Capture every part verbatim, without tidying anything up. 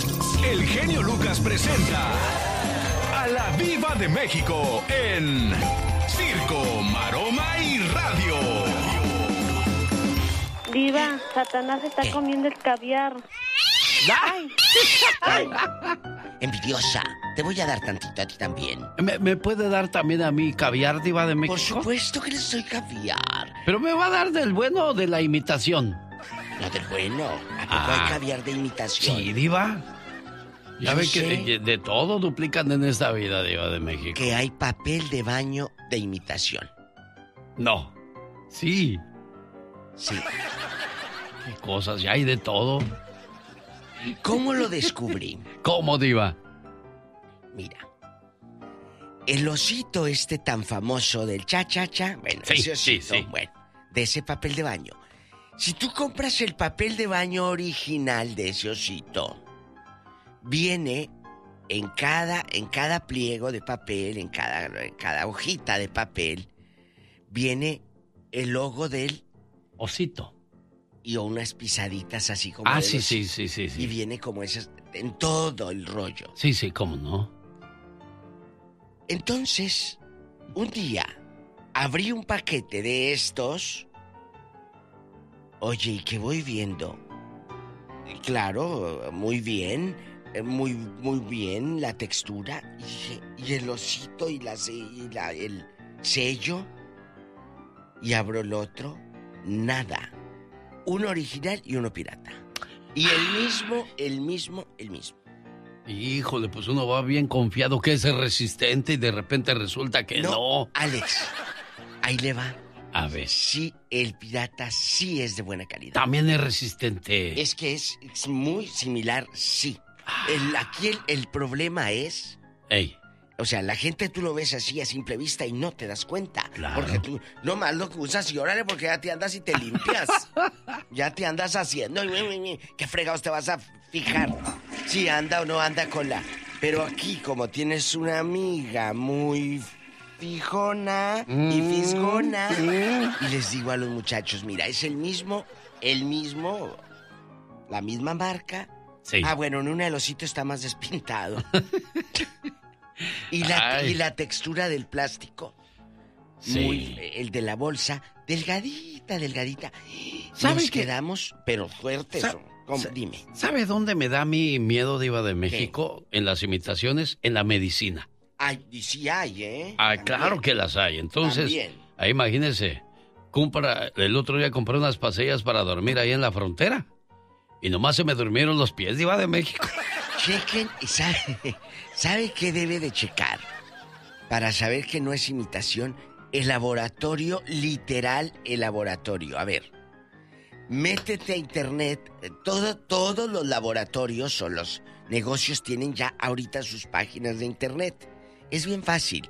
El genio Lucas presenta a la Diva de México en Circo, Maroma y Radio. Diva, Satanás está comiendo el caviar. ¡Ay! ¡Ay! Envidiosa, te voy a dar tantito a ti también. ¿Me, me puede dar también a mí caviar, Diva de México? Por supuesto que les doy caviar. ¿Pero me va a dar del bueno o de la imitación? No, del bueno. ¿A poco Ah. hay caviar de imitación? Sí, Diva. Ya Yo ve sé que de, de todo duplican en esta vida, Diva de México. que hay papel de baño de imitación. No. Sí. Sí. Qué cosas, ya hay de todo. ¿Cómo lo descubrí? ¿Cómo, Diva? Mira. El osito este tan famoso del cha-cha-cha. Bueno, Sí, ese sí, osito, sí. bueno, de ese papel de baño. Si tú compras el papel de baño original de ese osito, viene en cada, en cada pliego de papel, en cada, en cada hojita de papel, viene el logo del Osito. y unas pisaditas así como Ah, de sí, los- sí, sí, sí, y sí. viene como esas en todo el rollo. Sí, sí, cómo no. Entonces, un día abrí un paquete de estos. Oye, y que voy viendo. Claro, muy bien, eh, muy muy bien la textura y, dije, y el osito y la se- y la el sello. Y abro el otro, nada. Uno original y uno pirata. Y el mismo, el mismo, el mismo. Híjole, pues uno va bien confiado que es resistente y de repente resulta que no. Alex, ahí le va. A ver, Sí, el pirata sí es de buena calidad. también es resistente. Es que es, es muy similar, sí. El, aquí el, el problema es... Ey, O sea, la gente tú lo ves así a simple vista y no te das cuenta. Claro. Porque tú, no más lo que usas y órale porque ya te andas y te limpias. Ya te andas haciendo. ¿Qué fregados te vas a fijar? Si anda o no anda con la... Pero aquí, como tienes una amiga muy fijona y fisgona, y les digo a los muchachos, mira, es el mismo, el mismo, la misma marca. sí. Ah, bueno, en una el osito está más despintado. y, la, Ay. y la textura del plástico. Sí. Muy, el de la bolsa, delgadita, delgadita. ¿Sabe Nos qué? quedamos, pero fuertes. Sa- ¿Cómo? sa- Dime. ¿Sabe dónde me da mi miedo, Diva de México? En las imitaciones, en la medicina. Ay, y sí hay, ¿eh? Ah, También. claro que las hay. Entonces, También. ahí imagínese, compra, el otro día compré unas pastillas para dormir ahí en la frontera. Y nomás se me durmieron los pies, Diva de México. Chequen, y sabe, ¿sabe qué debe de checar? Para saber que no es imitación, el laboratorio, literal, el laboratorio. A ver, métete a internet, eh, todo, todos los laboratorios o los negocios tienen ya ahorita sus páginas de internet. Es bien fácil.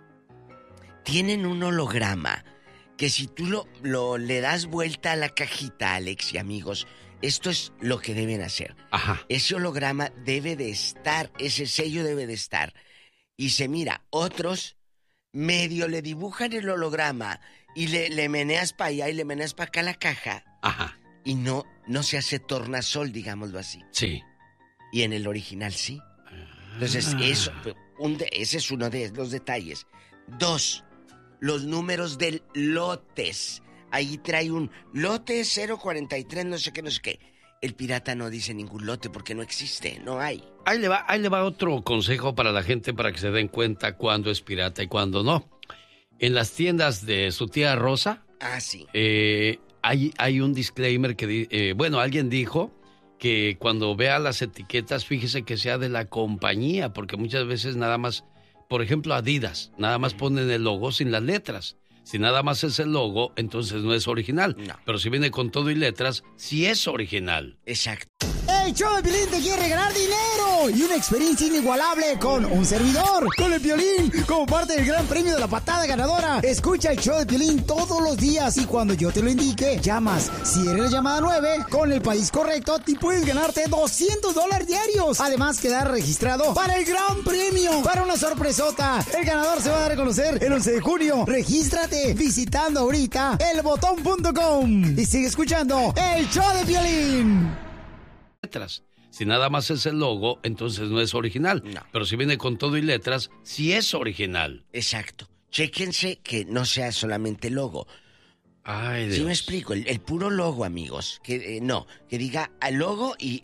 Tienen un holograma que si tú lo, lo le das vuelta a la cajita, Alex y amigos, esto es lo que deben hacer. Ajá. Ese holograma debe de estar, ese sello debe de estar. Y se mira, otros medio le dibujan el holograma y le, le meneas para allá y le meneas para acá la caja. Ajá. Y no, no se hace tornasol, digámoslo así. Sí. Y en el original sí. Entonces, Ah. eso, un de- ese es uno de los detalles. Dos, los números del lotes. Ahí trae un lote cero cuarenta y tres, no sé qué, no sé qué. El pirata no dice ningún lote porque no existe, no hay. Ahí le va, ahí le va otro consejo para la gente para que se den cuenta cuándo es pirata y cuándo no. En las tiendas de su tía Rosa, Ah, sí. eh, hay, hay un disclaimer que, di- eh, bueno, alguien dijo que cuando vea las etiquetas, fíjese que sea de la compañía, porque muchas veces nada más, por ejemplo, Adidas, nada más ponen el logo sin las letras. Si nada más es el logo, entonces no es original. No. Pero si viene con todo y letras, sí es original. Exacto. El show de Piolín te quiere regalar dinero y una experiencia inigualable con un servidor, con el Piolín, como parte del gran premio de la patada ganadora. Escucha el show de Piolín todos los días y cuando yo te lo indique, llamas. Si eres la llamada nueve, con el país correcto, te puedes ganarte doscientos dólares diarios. Además, quedar registrado para el gran premio, para una sorpresota. El ganador se va a dar a conocer el once de junio. Regístrate visitando ahorita el botón punto com y sigue escuchando el show de Piolín. Letras. Si nada más es el logo, entonces no es original. No. Pero si viene con todo y letras, sí es original. Exacto. Chéquense que no sea solamente logo. Ay, Dios. ¿Sí me explico? El, el puro logo, amigos. Que eh, no, que diga al logo y